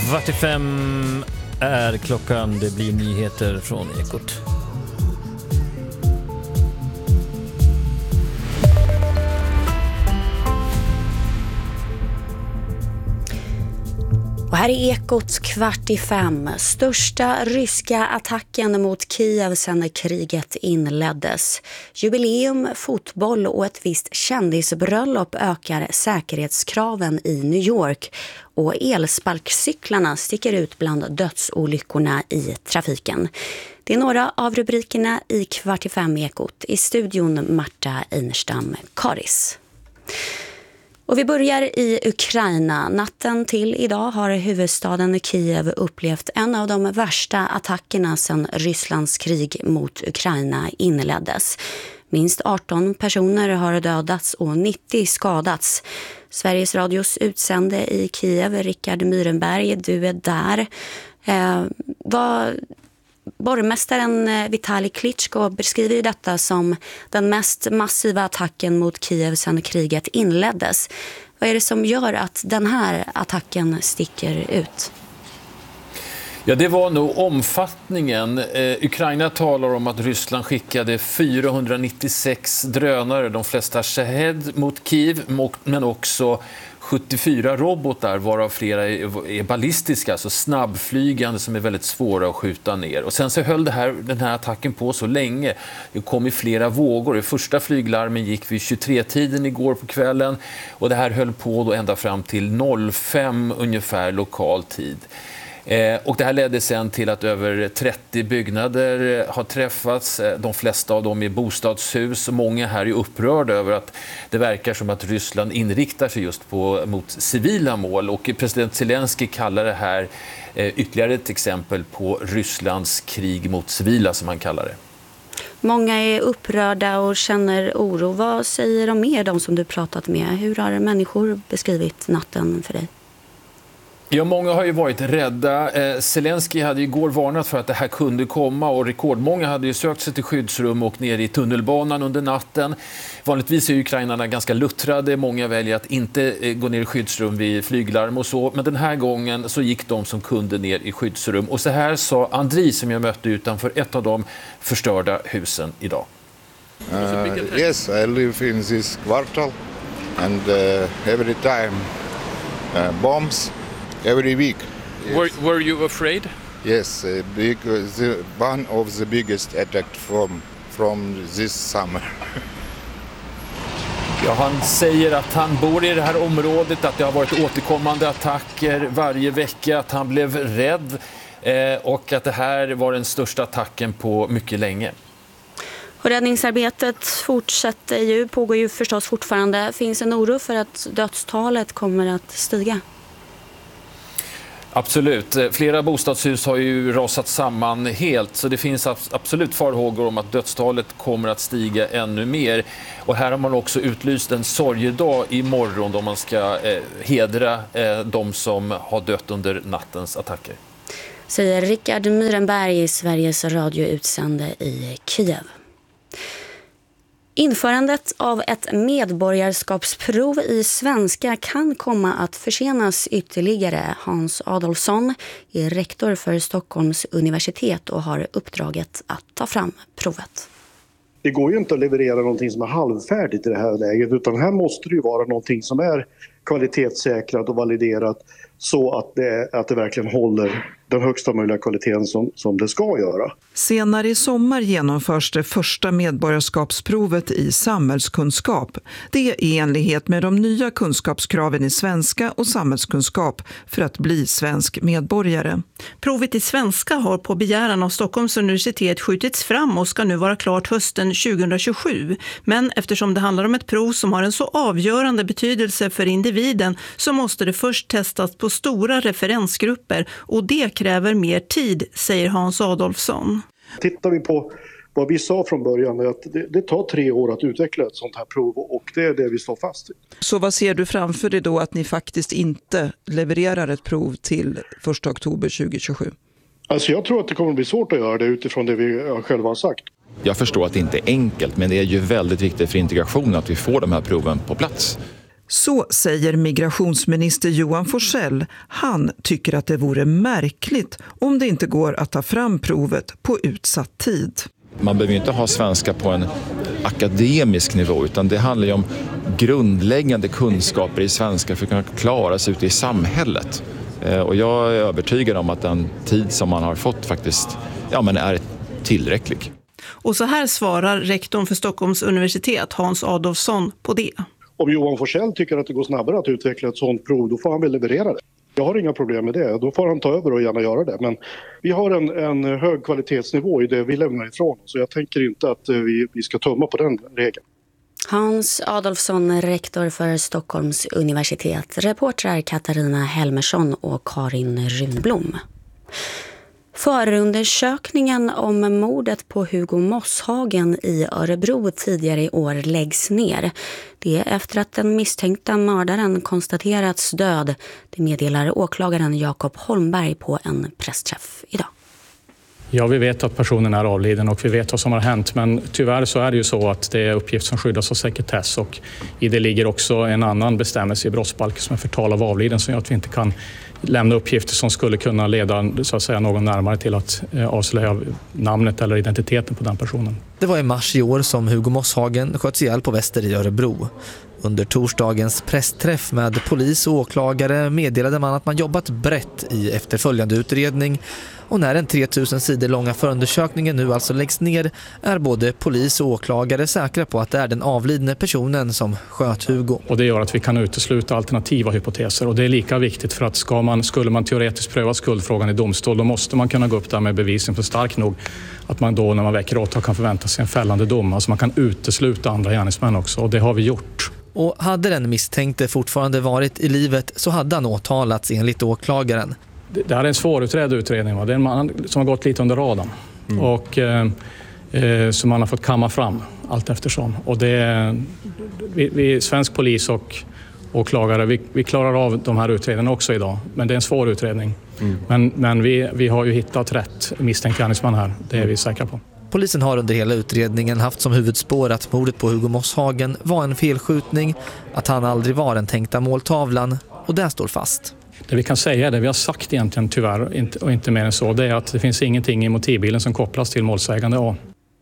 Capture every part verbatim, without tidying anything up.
Kvart i fem är klockan. Det blir nyheter från Ekot. Och här är Ekot kvart i fem. Största ryska attacken mot Kiev sedan kriget inleddes. Jubileum, fotboll och ett visst kändisbröllop ökar säkerhetskraven i New York. Och elsparkcyklarna sticker ut bland dödsolyckorna i trafiken. Det är några av rubrikerna i kvart i fem Ekot. I studion Marta Einerstam Karis. Och vi börjar i Ukraina. Natten till idag har huvudstaden Kiev upplevt en av de värsta attackerna sedan Rysslands krig mot Ukraina inleddes. Minst arton personer har dödats och nittio skadats. Sveriges Radios utsände i Kiev, Rickard Myrenberg, du är där. Eh, vad... Borgmästaren Vitali Klitschko beskriver ju detta som den mest massiva attacken mot Kiev sedan kriget inleddes. Vad är det som gör att den här attacken sticker ut? Ja, det var nog omfattningen. Eh, Ukraina talar om att Ryssland skickade fyrahundranittiosex drönare, de flesta Shahed, mot Kiev, men också sjuttiofyra robotar, varav flera är ballistiska, alltså snabbflygande som är väldigt svåra att skjuta ner. Och sen så höll det här, den här attacken på så länge. Det kom i flera vågor. Det första flyglarmen gick vid tjugotre-tiden igår på kvällen och det här höll på då ända fram till noll fem ungefär lokal tid. Eh, och det här ledde sen till att över trettio byggnader har träffats. De flesta av dem är bostadshus. Många här är upprörda över att det verkar som att Ryssland inriktar sig just på, mot civila mål. Och president Zelensky kallar det här eh, ytterligare ett exempel på Rysslands krig mot civila, som han kallar det. Många är upprörda och känner oro. Vad säger de mer, de som du pratat med? Hur har människor beskrivit natten för dig? Ja, många har ju varit rädda. Eh, Zelensky hade igår varnat för att det här kunde komma och rekordmånga hade ju sökt sig till skyddsrum och ner i tunnelbanan under natten. Vanligtvis är ukrainarna ganska luttrade. Många väljer att inte eh, gå ner i skyddsrum vid flyglarm och så. Men den här gången så gick de som kunde ner i skyddsrum. Och så här sa Andri, som jag mötte utanför ett av de förstörda husen idag. Uh, yes, I live in this quarter and uh, every time uh, bombs. Every week. Yes. Were, were you afraid? Yes, uh, because the, one of the biggest attacks from from this summer. Ja, han säger att han bor i det här området, att det har varit återkommande attacker varje vecka, att han blev rädd eh, och att det här var den största attacken på mycket länge. Och räddningsarbetet fortsätter ju, pågår ju förstås fortfarande. Finns en oro för att dödstalet kommer att stiga? Absolut. Flera bostadshus har ju rasat samman helt, så det finns absolut farhågor om att dödstalet kommer att stiga ännu mer. Och här har man också utlyst en sorgedag imorgon då man ska eh, hedra eh, de som har dött under nattens attacker. Säger Rickard Myrenberg, Sveriges Radio utsände i Kiev. Införandet av ett medborgarskapsprov i svenska kan komma att försenas ytterligare. Hans Adolfsson är rektor för Stockholms universitet och har uppdraget att ta fram provet. Det går ju inte att leverera någonting som är halvfärdigt i det här läget, utan här måste det ju vara någonting som är kvalitetssäkrat och validerat så att det, att det verkligen håller den högsta möjliga kvaliteten som, som det ska göra. Senare i sommar genomförs det första medborgarskapsprovet i samhällskunskap. Det är i enlighet med de nya kunskapskraven i svenska och samhällskunskap för att bli svensk medborgare. Provet i svenska har på begäran av Stockholms universitet skjutits fram och ska nu vara klart hösten tjugohundratjugosju. Men eftersom det handlar om ett prov som har en så avgörande betydelse för individen så måste det först testas på stora referensgrupper och det kräver mer tid, säger Hans Adolfsson. Tittar vi på vad vi sa från början är att det, det tar tre år att utveckla ett sånt här prov och det är det vi står fast i. Så vad ser du framför dig då att ni faktiskt inte levererar ett prov till första oktober tjugohundratjugosju? Alltså jag tror att det kommer att bli svårt att göra det utifrån det vi själva har sagt. Jag förstår att det inte är enkelt, men det är ju väldigt viktigt för integration att vi får de här proven på plats. Så säger migrationsminister Johan Forssell. Han tycker att det vore märkligt om det inte går att ta fram provet på utsatt tid. Man behöver ju inte ha svenska på en akademisk nivå, utan det handlar ju om grundläggande kunskaper i svenska för att kunna klara sig ute i samhället. Och jag är övertygad om att den tid som man har fått faktiskt ja, men är tillräcklig. Och så här svarar rektorn för Stockholms universitet, Hans Adolfsson, på det. Om Johan Forssell tycker att det går snabbare att utveckla ett sådant prov, då får han väl leverera det. Jag har inga problem med det, då får han ta över och gärna göra det. Men vi har en, en hög kvalitetsnivå i det vi lämnar ifrån, så jag tänker inte att vi, vi ska tumma på den regeln. Hans Adolfsson, rektor för Stockholms universitet. Reportrar Katarina Helmersson och Karin Runblom. Förundersökningen om mordet på Hugo Mosshagen i Örebro tidigare i år läggs ner. Det är efter att den misstänkta mördaren konstaterats död. Det meddelar åklagaren Jakob Holmberg på en pressträff idag. Ja, vi vet att personen är avliden och vi vet vad som har hänt, men tyvärr så är det ju så att det är uppgift som skyddas av sekretess, och i det ligger också en annan bestämmelse i brottsbalken som är förtal av avliden som gör att vi inte kan lämna uppgifter som skulle kunna leda så att säga, någon närmare till att avslöja namnet eller identiteten på den personen. Det var i mars i år som Hugo Mosshagen sköts ihjäl på Väster i Örebro. Under torsdagens pressträff med polis och åklagare meddelade man att man jobbat brett i efterföljande utredning, och när den tre tusen sidor långa förundersökningen nu alltså läggs ner är både polis och åklagare säkra på att det är den avlidne personen som sköt Hugo. Och det gör att vi kan utesluta alternativa hypoteser, och det är lika viktigt för att ska man, skulle man teoretiskt pröva skuldfrågan i domstol, då måste man kunna gå upp där med bevisen för stark nog att man då när man väcker åtal kan förvänta sig en fällande dom. Alltså man kan utesluta andra gärningsmän också, och det har vi gjort. Och hade den misstänkte fortfarande varit i livet så hade han åtalats enligt åklagaren. Det här är en svårutredd utredning. Va? Det är en man som har gått lite under radarn. Mm. Och eh, eh, som man har fått kamma fram allt eftersom. Och det är, vi, vi, svensk polis och åklagare, vi, vi klarar av de här utredningarna också idag. Men det är en svår utredning. Mm. Men, men vi, vi har ju hittat rätt misstänkt gärningsman här. Det är vi säkra på. Polisen har under hela utredningen haft som huvudspår att mordet på Hugo Mosshagen var en felskjutning, att han aldrig var den tänkta måltavlan, och det står fast. Det vi kan säga, det vi har sagt egentligen tyvärr och inte mer än så, det är att det finns ingenting i motivbilden som kopplas till målsägande A.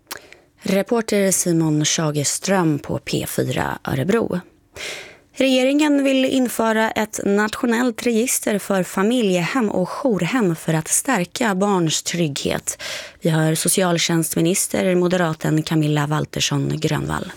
Reporter Simon Schagerström på P fyra Örebro. Regeringen vill införa ett nationellt register för familjehem och jourhem för att stärka barns trygghet. Vi hör socialtjänstminister moderaten Camilla Waltersson Grönvall.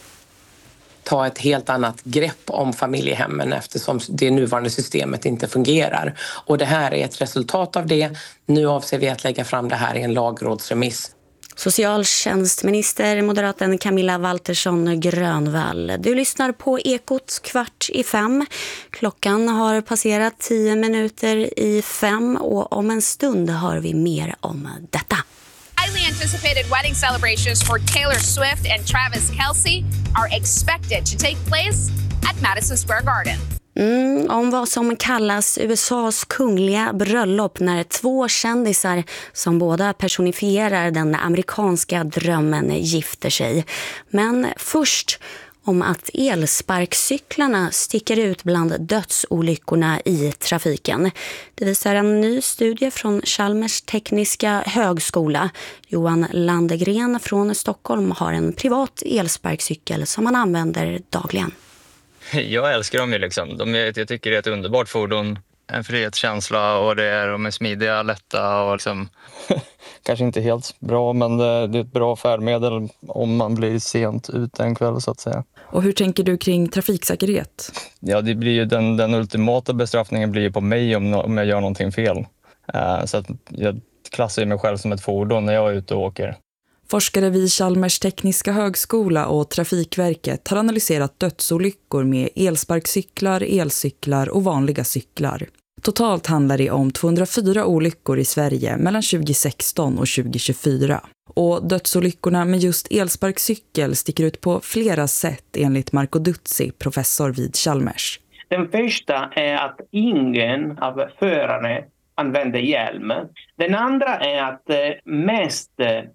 Ta ett helt annat grepp om familjehemmen eftersom det nuvarande systemet inte fungerar. Och det här är ett resultat av det. Nu avser vi att lägga fram det här i en lagrådsremiss. Socialtjänstminister moderaten Camilla Waltersson Grönvall. Du lyssnar på Ekot kvart i fem. Klockan har passerat tio minuter i fem och om en stund hör vi mer om detta. Highly anticipated wedding celebrations for Taylor Swift and Travis Kelce are expected to take place at Madison Square Garden. Mm, om vad som kallas U S A:s kungliga bröllop när två kändisar som båda personifierar den amerikanska drömmen gifter sig. Men först om att elsparkcyklarna sticker ut bland dödsolyckorna i trafiken. Det visar en ny studie från Chalmers tekniska högskola. Johan Landegren från Stockholm har en privat elsparkcykel som han använder dagligen. Jag älskar dem ju liksom. De är, jag tycker det är ett underbart fordon. En frihetskänsla och det är, de är smidiga, lätta och liksom kanske inte helt bra, men det, det är ett bra färdmedel om man blir sent ut en kväll så att säga. Och hur tänker du kring trafiksäkerhet? Ja, det blir ju den, den ultimata bestraffningen blir ju på mig om, om jag gör någonting fel. Uh, så att jag klassar mig själv som ett fordon när jag är ute och åker. Forskare vid Chalmers tekniska högskola och Trafikverket har analyserat dödsolyckor med elsparkcyklar, elcyklar och vanliga cyklar. Totalt handlar det om tvåhundrafyra olyckor i Sverige mellan tjugohundrasexton och tjugohundratjugofyra. Och dödsolyckorna med just elsparkcykel sticker ut på flera sätt enligt Marco Duzzi, professor vid Chalmers. Den första är att ingen av förarna använder hjälm. Den andra är att mest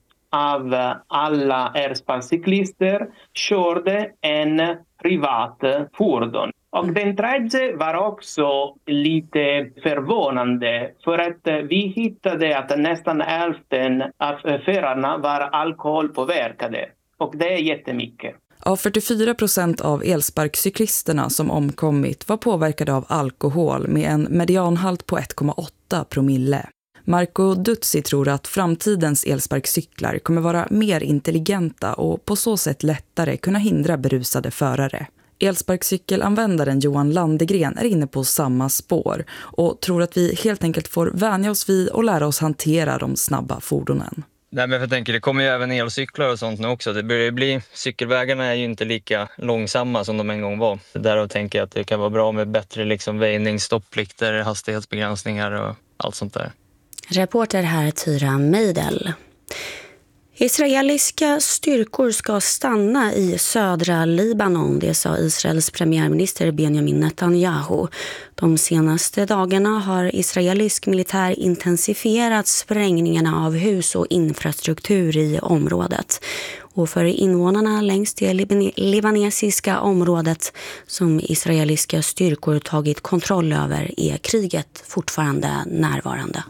av alla elsparkcyklister körde en privat fordon. Och den tredje var också lite förvånande för att vi hittade att nästan hälften av förarna var alkoholpåverkade. Och det är jättemycket. Av fyrtiofyra procent av elsparkcyklisterna som omkommit var påverkade av alkohol med en medianhalt på ett komma åtta promille. Marco Duzzi tror att framtidens elsparkcyklar kommer vara mer intelligenta och på så sätt lättare kunna hindra berusade förare. Elsparkcykelanvändaren Johan Landegren är inne på samma spår och tror att vi helt enkelt får vänja oss vid och lära oss hantera de snabba fordonen. Nej, men jag tänker, det kommer ju även elcyklar och sånt nu också. Det börjar bli, cykelvägarna är ju inte lika långsamma som de en gång var. Därav tänker jag att det kan vara bra med bättre liksom väjning, stoppplikter, hastighetsbegränsningar och allt sånt där. Reporter här Tyra Meidel. Israeliska styrkor ska stanna i södra Libanon, det sa Israels premiärminister Benjamin Netanyahu. De senaste dagarna har israelisk militär intensifierat sprängningarna av hus och infrastruktur i området. Och för invånarna längs det libanesiska området som israeliska styrkor tagit kontroll över är kriget fortfarande närvarande.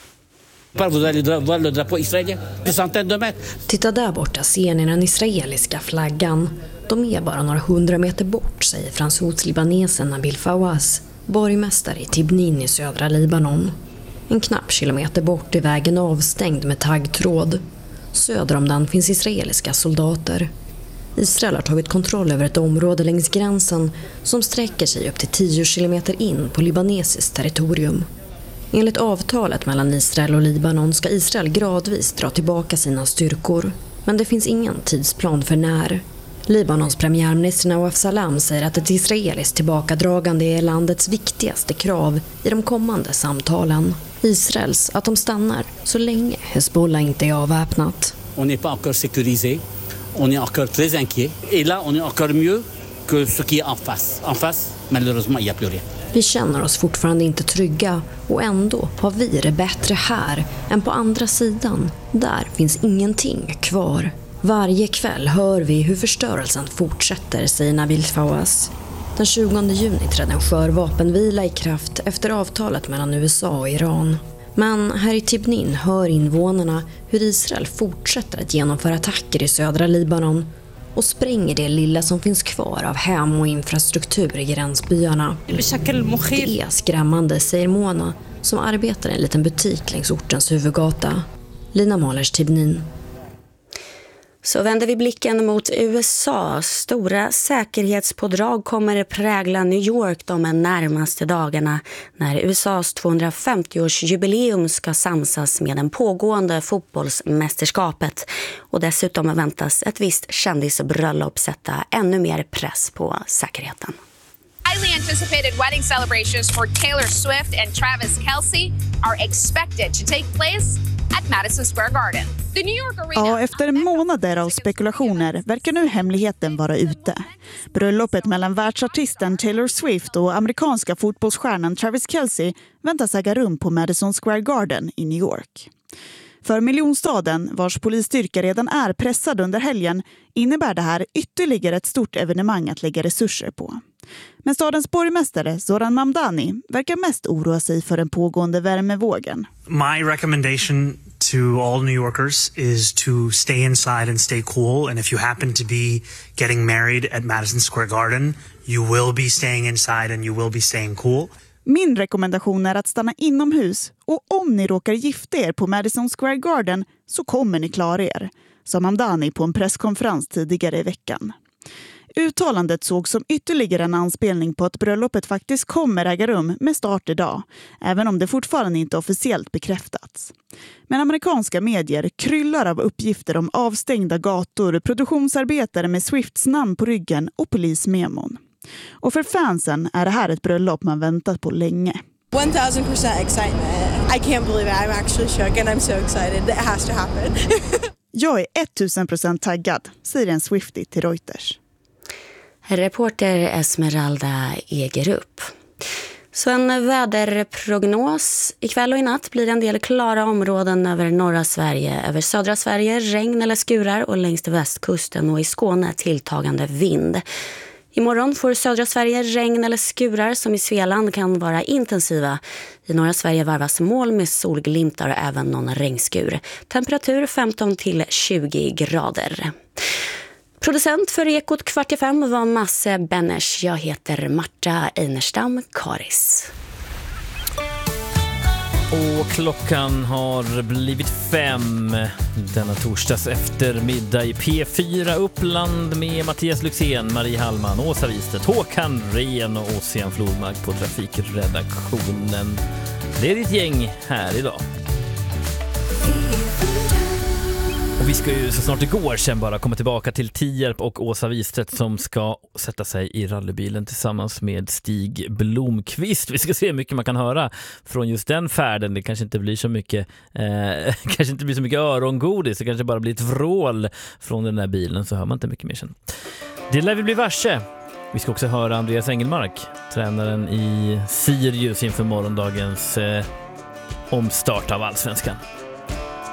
Titta där borta ser ni den israeliska flaggan. De är bara några hundra meter bort, säger fransos-libanesen Nabil Fawaz, borgmästare i Tibnin i södra Libanon. En knapp kilometer bort är vägen avstängd med taggtråd. Söder om den finns israeliska soldater. Israel har tagit kontroll över ett område längs gränsen som sträcker sig upp till tio kilometer in på libanesiskt territorium. Enligt avtalet mellan Israel och Libanon ska Israel gradvis dra tillbaka sina styrkor. Men det finns ingen tidsplan för när. Libanons premiärminister Nawaf Salam säger att ett israeliskt tillbakadragande är landets viktigaste krav i de kommande samtalen. Israels att de stannar så länge Hezbollah inte är avväpnat. On n'est pas encore sécurisé. On est encore très inquiet. Et là, on est encore mieux que ce qui est en face. En face, malheureusement, il n'y a plus rien. Vi känner oss fortfarande inte trygga och ändå har vi det bättre här än på andra sidan. Där finns ingenting kvar. Varje kväll hör vi hur förstörelsen fortsätter, säger Nabil Fawaz. Den tjugonde juni trädde en skör vapenvila i kraft efter avtalet mellan U S A och Iran. Men här i Tibnin hör invånarna hur Israel fortsätter att genomföra attacker i södra Libanon och spränger det lilla som finns kvar av hem och infrastruktur i gränsbyarna. Det är skrämmande, säger Mona, som arbetar i en liten butik längs ortens huvudgata. Lina Malers, Tibnin. Så vänder vi blicken mot U S A. Stora säkerhetspådrag kommer prägla New York de närmaste dagarna när U S A:s tvåhundrafemtioårsjubileum ska samsas med den pågående fotbollsmästerskapet. Och dessutom väntas ett visst kändisbröllop sätta ännu mer press på säkerheten. Highly anticipated wedding celebrations for Taylor Swift and Travis Kelce are expected to take place at Madison Square Garden. The New York Arena. Ja, efter månader av spekulationer verkar nu hemligheten vara ute. Bröllopet mellan världsartisten Taylor Swift och amerikanska fotbollsstjärnan Travis Kelce väntas äga rum på Madison Square Garden i New York. För miljonstaden, vars polisstyrka redan är pressad under helgen, innebär det här ytterligare ett stort evenemang att lägga resurser på. Men stadens borgmästare Zoran Mamdani verkar mest oroa sig för den pågående värmevågen. My recommendation to all New Yorkers is to stay inside and stay cool. And if you happen to be getting married at Madison Square Garden, you will be staying inside and you will be staying cool. Min rekommendation är att stanna inomhus, och om ni råkar gifta er på Madison Square Garden så kommer ni klara er, sa Mamdani på en presskonferens tidigare i veckan. Uttalandet såg som ytterligare en anspelning på att bröllopet faktiskt kommer äga rum med start idag, även om det fortfarande inte officiellt bekräftats. Men amerikanska medier kryllar av uppgifter om avstängda gator, produktionsarbetare med Swifts namn på ryggen och polismemon. Och för fansen är det här ett bröllop man väntat på länge. one thousand percent excitement. I can't believe it. I'm actually shook and I'm so excited. It has to happen. Jag är tusen procent taggad, säger en Swiftie till Reuters. Reporter Esmeralda Egerup. Så en väderprognos. Ikväll och i natt blir det en del klara områden över norra Sverige. Över södra Sverige regn eller skurar och längs västkusten och i Skåne tilltagande vind. Imorgon får södra Sverige regn eller skurar som i Svealand kan vara intensiva. I norra Sverige varvas moln med solglimtar och även någon regnskur. Temperatur femton till tjugo grader. Producent för Ekot kvart i fem var Masse Benners. Jag heter Marta Einerstam Karis. Och klockan har blivit fem denna torsdags eftermiddag i P fyra Uppland med Mattias Luxén, Marie Hallman, Åsa Wistedt, Håkan Ren och Ossian Flodmark på trafikredaktionen. Det är ditt gäng här idag. Och vi ska ju så snart det går sen bara komma tillbaka till Tierp och Åsa Wistedt som ska sätta sig i rallybilen tillsammans med Stig Blomqvist. Vi ska se hur mycket man kan höra från just den färden. Det kanske inte blir så mycket eh, kanske inte blir så mycket örongodis. Det kanske bara blir ett vrål från den där bilen, så hör man inte mycket mer sen. Det lär vi bli varse. Vi ska också höra Andreas Engelmark, tränaren i Sirius inför morgondagens eh, omstart av Allsvenskan.